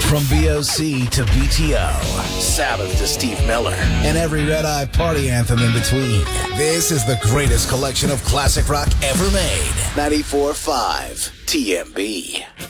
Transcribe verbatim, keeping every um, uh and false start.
From B O C to B T O, Sabbath to Steve Miller, and every Red Eye party anthem in between. This is the greatest collection of classic rock ever made. ninety-four point five T M B.